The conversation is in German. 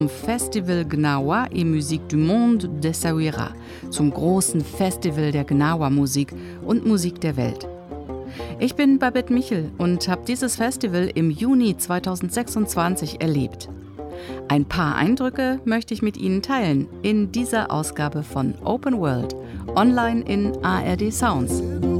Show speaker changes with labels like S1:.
S1: Festival Gnawa et Musique du Monde d'Essaouira, zum großen Festival der Gnawa-Musik und Musik der Welt. Ich bin Babette Michel und habe dieses Festival im Juni 2026 erlebt. Ein paar Eindrücke möchte ich mit Ihnen teilen in dieser Ausgabe von Open World, online in ARD Sounds.